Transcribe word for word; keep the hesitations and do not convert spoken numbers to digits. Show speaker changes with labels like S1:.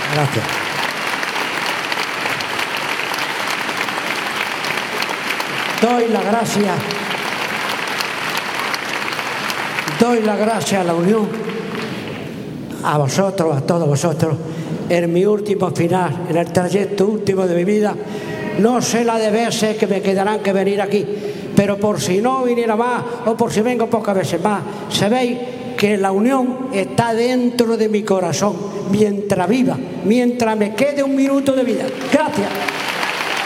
S1: Gracias. Doy la gracia, doy la gracia a la Unión, a vosotros, a todos vosotros, en mi último final, en el trayecto último de mi vida. No sé la de veces que me quedarán que venir aquí, pero por si no viniera más o por si vengo pocas veces más, sabéis que la Unión está dentro de mi corazón mientras viva, mientras me quede un minuto de vida. Gracias.